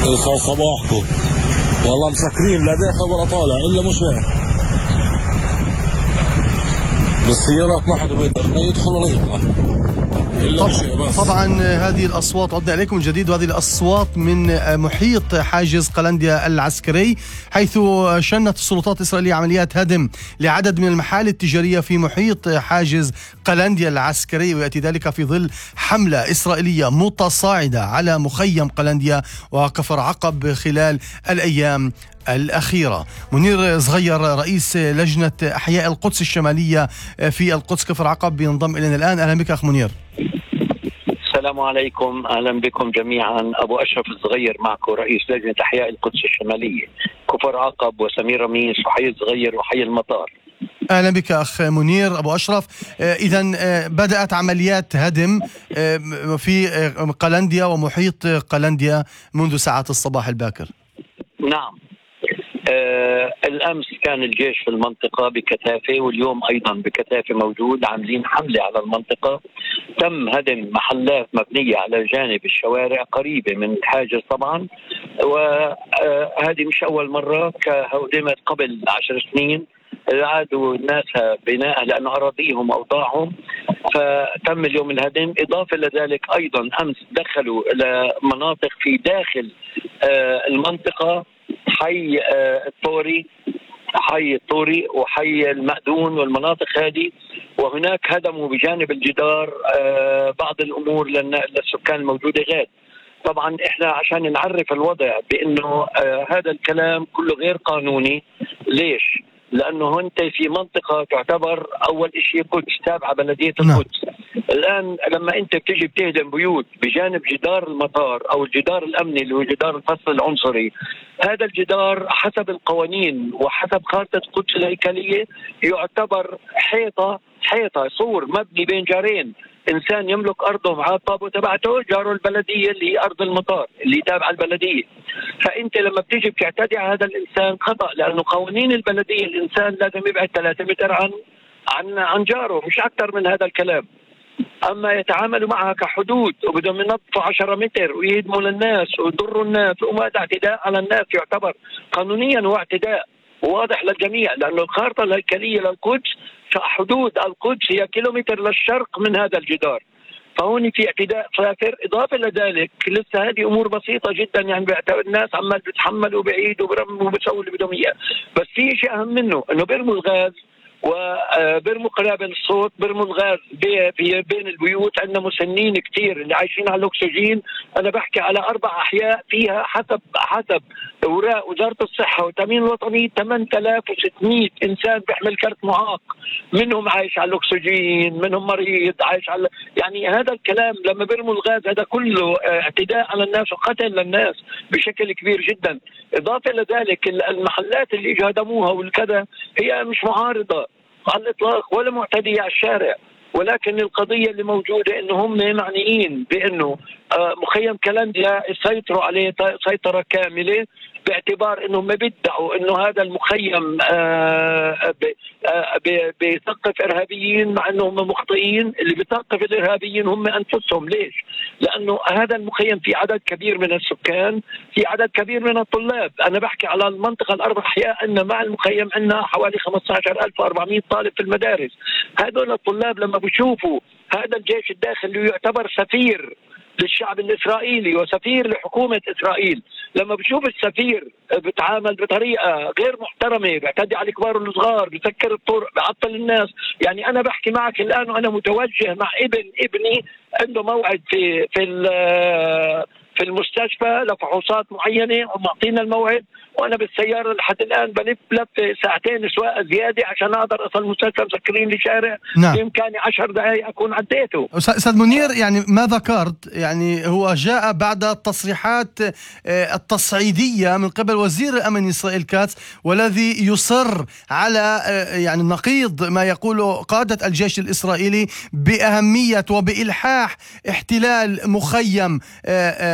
يسعد صباحكم. والله مسكرين لا داخل ولا طالع الا مشاة بالسيارات، ما حدا بيقدر لا يدخل ولا يطلع الا مشاة بس. طبعا هذه الأصوات عدنا إليكم من جديد، وهذه الأصوات من محيط حاجز قلنديا العسكري، حيث شنت السلطات الإسرائيلية عمليات هدم لعدد من المحال التجارية في محيط حاجز قلنديا العسكري، ويأتي ذلك في ظل حملة إسرائيلية متصاعدة على مخيم قلنديا وكفر عقب خلال الأيام الأخيرة. منير صغير رئيس لجنة أحياء القدس الشمالية في القدس كفر عقب بينضم إلينا الآن. أهلا بك أخ منير. السلام عليكم، أهلا بكم جميعا. أبو أشرف الصغير معكم، رئيس لجنة أحياء القدس الشمالية كفر عقب وسمير رميس وحي الصغير وحي المطار. أهلا بك أخ منير أبو أشرف. إذن بدأت عمليات هدم في قلنديا ومحيط قلنديا منذ ساعات الصباح الباكر. نعم، الأمس كان الجيش في المنطقة بكثافة، واليوم أيضا بكثافة موجود، عاملين حملة على المنطقة. تم هدم محلات مبنية على جانب الشوارع قريبة من الحاجز طبعا، وهذه مش أول مرة، هدمت قبل 10 سنين عادوا الناس بناء لأنه أراضيهم أوضاعهم، فتم اليوم الهدم. إضافة لذلك أيضا أمس دخلوا إلى مناطق في داخل المنطقة، حي الطوري وحي المأذون والمناطق هذه، وهناك هدموا بجانب الجدار بعض الأمور للسكان الموجودة غاد. طبعا احنا عشان نعرف الوضع بأنه هذا الكلام كله غير قانوني. ليش؟ لأنه أنت في منطقة تعتبر أول شيء قدس تابعة بلدية القدس. الآن لما أنت بتيجي بتهدم بيوت بجانب جدار المطار أو الجدار الأمني اللي هو جدار الفصل العنصري، هذا الجدار حسب القوانين وحسب خارطة القدس الهيكلية يعتبر حيطة سور مبني بين جارين. إنسان يملك أرضه مع الطابو تبعته، جاره البلدية اللي هي أرض المطار اللي تابعة البلدية. فأنت لما بتيجي بتعتدي على هذا الإنسان خطأ، لأنه قوانين البلدية الإنسان لازم يبعد 3 متر عن جاره، مش أكثر من هذا الكلام. أما يتعاملوا معها كحدود وبدهم ينظفوا 10 متر ويهدموا للناس ويضروا الناس، وهذا اعتداء على الناس، يعتبر قانونيا هو اعتداء واضح للجميع، لأنه الخارطة الهيكلية للقدس حدود القدس هي كيلومتر للشرق من هذا الجدار، فهون في اعتداء صافر. إضافة لذلك لسه هذه أمور بسيطة جدا، يعني الناس عمال بتحملوا وبعيدوا وبرموا وبسووا اللي بدهم إياه، بس في شيء أهم منه، إنه بيرموا الغاز وبرموا قنابل الصوت، برموا الغاز بين البيوت. عندنا مسنين كتير اللي عايشين على الأكسجين. أنا بحكي على 4 أحياء فيها حسب أوراق وزارة الصحة والتأمين الوطني 8600 إنسان بيحمل كرت معاق، منهم عايش على الأكسجين، منهم مريض عايش على، يعني هذا الكلام لما برموا الغاز هذا كله اعتداء على الناس وقتل للناس بشكل كبير جدا. إضافة لذلك المحلات اللي هدموها والكذا هي مش معارضة على الإطلاق ولا معتدية على الشارع، ولكن القضية اللي موجودة إنه هم معنيين بإنه مخيم قلنديا يسيطروا عليه سيطرة كاملة، باعتبار إنهم ما بيدعوا إنه هذا المخيم بيثقف إرهابيين، مع إنهم مخطئين. اللي بيثقف الإرهابيين هم أنفسهم. ليش؟ لأنه هذا المخيم في عدد كبير من السكان، في عدد كبير من الطلاب. أنا بحكي على المنطقة الأربع أحياء، إن مع المخيم عندنا حوالي 15400 طالب في المدارس. هذول الطلاب لما بيشوفوا هذا الجيش الداخلي يعتبر سفير للشعب الإسرائيلي وسفير لحكومة إسرائيل، لما بشوف السفير بتعامل بطريقة غير محترمة، بيعتدي على الكبار والصغار، بيسكر الطرق، بيعطل الناس. يعني أنا بحكي معك الآن وأنا متوجه مع ابني عنده موعد في المستشفى لفحوصات معينة، ومعطينا الموعد، وأنا بالسيارة لحد الآن بلف 2 سواقة زيادة عشان أقدر أصل المستشفى، مسكرين لي شارع. نعم. بإمكاني 10 دقائق أكون عديته. أستاذ منير، يعني ما ذكرت يعني هو جاء بعد التصريحات التصعيدية من قبل وزير الأمن إسرائيل كاتس، والذي يصر على يعني نقيض ما يقوله قادة الجيش الإسرائيلي بأهمية وبإلحاح احتلال مخيم